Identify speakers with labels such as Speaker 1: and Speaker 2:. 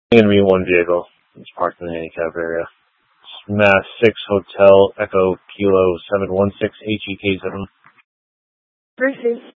Speaker 1: Going to be one vehicle. It's parked in the handicap area. Mass 6 Hotel Echo Kilo 716 HEK7.
Speaker 2: Versus